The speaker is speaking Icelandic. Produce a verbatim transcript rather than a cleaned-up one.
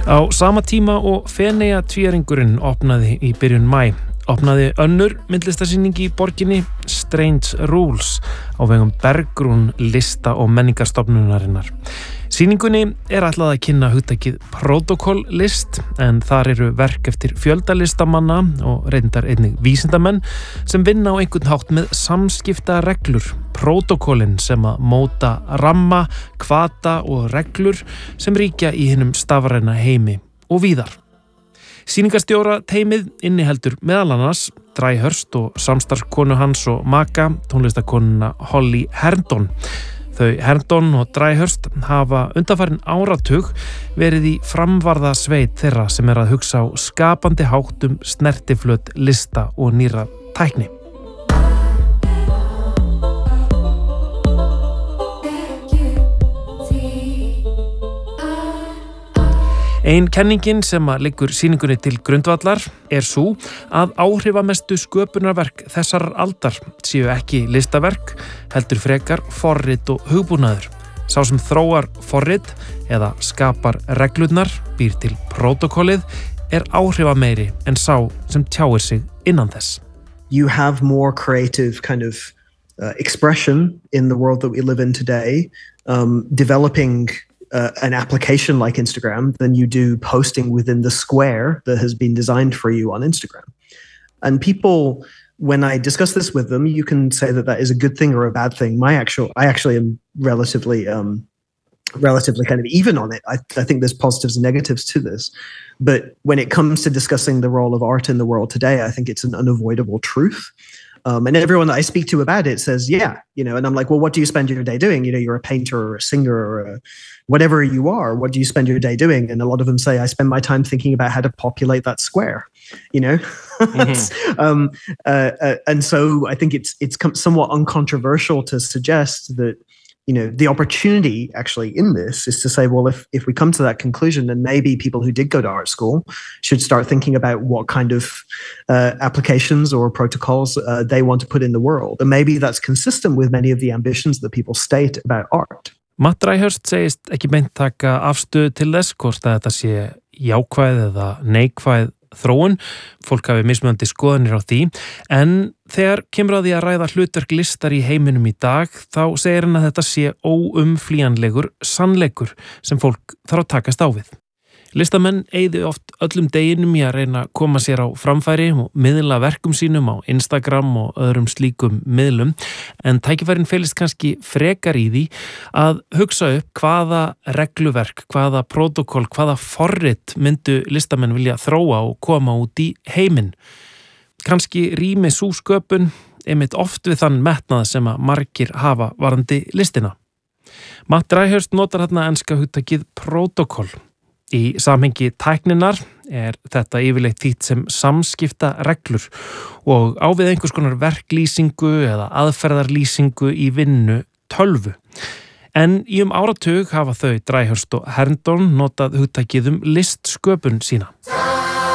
Á sama tíma og Feneyja tvíæringurinn opnaði í byrjun maí, opnaði önnur myndlistarsýning í borginni Strange Rules á vegum Bergrún lista- og menningarstofnunarinnar. Sýningunni er ætlað að kynna hugtakið protokoll-list en þar eru verk eftir fjöldalistamanna og reyndar einnig vísindamenn sem vinna á einhvern hátt með samskipta reglur, protokollin sem að móta ramma, hvata og reglur sem ríkja í hinum stafræna heimi og víðar. Sýningarstjóra teymið inniheldur meðal annars Dryhurst og samstarfskonu hans og maka, tónlistakonuna Holly Herndon. Þau Herndon og Dryhurst hafa undanfarin áratug verið í framvarða sveit þeirra sem er að hugsa á skapandi hátt um snertiflöt lista og nýra tækni. Ein kenningin sem að liggur sýningunni til grundvallar er sú að áhrifamestu sköpunarverk þessar aldar séu ekki listaverk, heldur frekar forrit og hugbúnaður. Sá sem þróar forrit eða skapar reglurnar, býr til protokollið, er áhrifameiri en sá sem tjáir sig innan þess. You have more creative kind of uh, expression in the world that we live in today, um, developing Uh, an application like Instagram than you do posting within the square that has been designed for you on Instagram. And people, when I discuss this with them, you can say that that is a good thing or a bad thing. My actual, I actually am relatively, um, relatively kind of even on it. I, I think there's positives and negatives to this. But when it comes to discussing the role of art in the world today, I think it's an unavoidable truth. Um, and everyone that I speak to about it says, yeah, you know, and I'm like, well, what do you spend your day doing? You know, you're a painter or a singer or a, whatever you are, what do you spend your day doing? And a lot of them say, I spend my time thinking about how to populate that square, you know? Mm-hmm. um, uh, uh, and so I think it's it's somewhat uncontroversial to suggest that, you know, the opportunity actually in this is to say, well, if, if we come to that conclusion, then maybe people who did go to art school should start thinking about what kind of uh, applications or protocols uh, they want to put in the world. And maybe that's consistent with many of the ambitions that people state about art. Matt Dryhurst segist ekki beint taka afstöðu til þess hvort að þetta sé jákvæð eða neikvæð þróun. Fólk hafi mismunandi skoðanir á því, en þegar kemur að því að ræða hlutverk listar í heiminum í dag, þá segir hann að þetta sé óumflýjanlegur sannleikur sem fólk þarf að takast á við. Listamenn eyði oft öllum deginum í að reyna að koma sér á framfæri og miðla verkum sínum á Instagram og öðrum slíkum miðlum, en tækifærin felist kannski frekar í því að hugsa upp hvaða regluverk, hvaða protokoll, hvaða forrit myndu listamenn vilja þróa og koma út í heiminn. Kannski rými sú sköpun einmitt oft við þann metnað sem að margir hafa varandi listina. Matt Dryhurst notar þarna enska hugtakið protokoll. Í samhengi tækninar er þetta yfirleitt þýtt sem samskipta reglur og á við einhvers konar verklýsingu eða aðferðarlýsingu í vinnu tölvu. En í um áratug hafa þau Dryhurst og Herndon notað hugtakið um listsköpun sína.